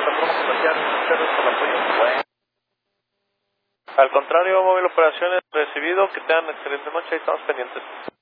plataforma comercial. Muchas gracias por el apoyo. Bueno. Al contrario, móvil operaciones recibido. Que tengan excelente noche y estamos pendientes.